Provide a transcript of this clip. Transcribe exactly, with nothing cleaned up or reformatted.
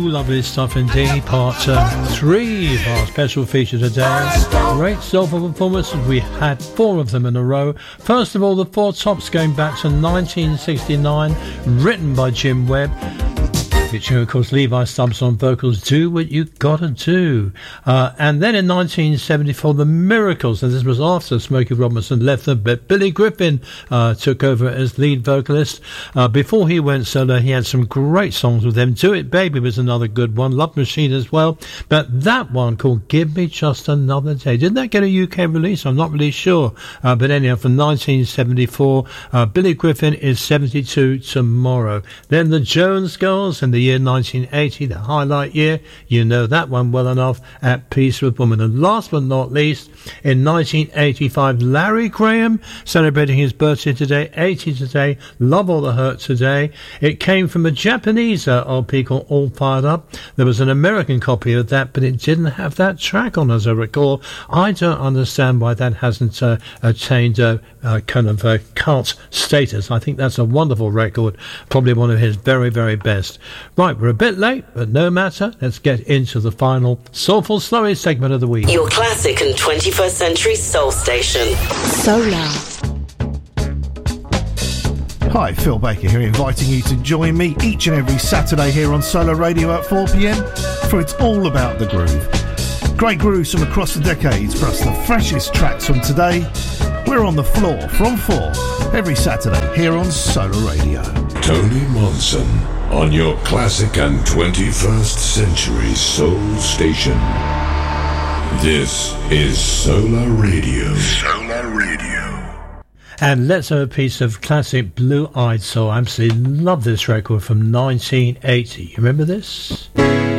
lovely stuff indeed. Part uh, three of our special feature today. Great soulful performances. We had four of them in a row. First of all, the Four Tops going back to nineteen sixty-nine, written by Jim Webb. Featuring, of course, Levi Stubbs on vocals, Do What You Gotta Do. Uh, and then in nineteen seventy-four, The Miracles, and this was after Smokey Robinson left them, but Billy Griffin uh, took over as lead vocalist. Uh, before he went solo, he had some great songs with them. Do It Baby was another good one, Love Machine as well, but that one called Give Me Just Another Day, didn't that get a U K release? I'm not really sure. Uh, but anyhow, from nineteen seventy-four, uh, Billy Griffin is seventy-two tomorrow. Then the Jones Girls in the year nineteen eighty, the highlight year, you know that one well enough, At Peace with Woman. And last but not least, in nineteen eighty-five, Larry Graham, celebrating his birthday today, eighty today, Love All the Hurt today. It came from a Japanese uh, L P called All Fired Up. There was an American copy of that, but it didn't have that track on, as I recall. I don't understand why that hasn't uh, attained a uh, uh, kind of uh, cult status. I think that's a wonderful record, probably one of his very, very best. Right, we're a bit late, but no matter. Let's get into the final Soulful Slowy segment of the week. Your classic and twenty-first century soul station. Solar. Hi, Phil Baker here, inviting you to join me each and every Saturday here on Solar Radio at four p m for It's All About the Groove. Great grooves from across the decades, plus the freshest tracks from today. We're on the floor from four every Saturday here on Solar Radio. Tony Monson on your classic and twenty-first century soul station. This is Solar Radio. Solar Radio. And let's have a piece of classic Blue Eyed Soul. I absolutely love this record from nineteen eighty. You remember this?